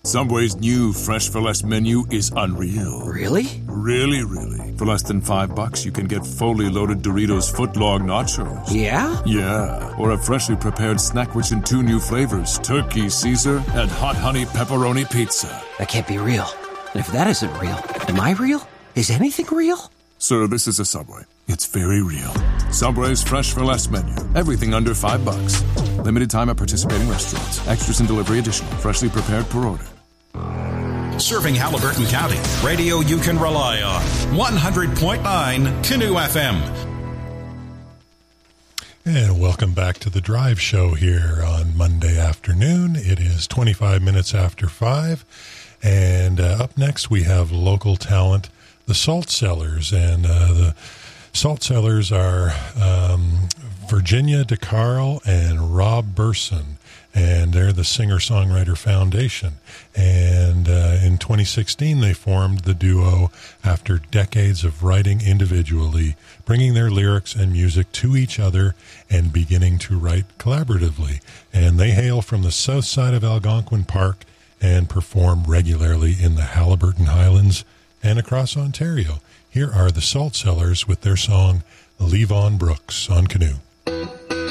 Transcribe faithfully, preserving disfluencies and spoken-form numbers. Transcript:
Subway's new Fresh for Less menu is unreal. Really? Really, really. For less than five bucks, you can get fully loaded Doritos footlong nachos. Yeah? Yeah. Or a freshly prepared snack rich in two new flavors, Turkey Caesar and Hot Honey Pepperoni Pizza. That can't be real. And if that isn't real, am I real? Is anything real? Sir, this is a Subway. It's very real. Subway's Fresh for Less menu. Everything under five bucks. Limited time at participating restaurants. Extras and delivery additional. Freshly prepared per order. Serving Halliburton County. Radio you can rely on. one hundred point nine Canoe F M. And welcome back to the Drive Show here on Monday afternoon. It is twenty-five minutes after five. And uh, up next we have local talent, the Salt Cellars. And uh, the Salt Cellars are um, Virginia DeCarl and Rob Burson. And they're the Singer-Songwriter Foundation. And uh, in twenty sixteen, they formed the duo after decades of writing individually, bringing their lyrics and music to each other and beginning to write collaboratively. And they hail from the south side of Algonquin Park and perform regularly in the Halliburton Highlands and across Ontario. Here are the Salt Cellars with their song, Levon Brooks on Canoe.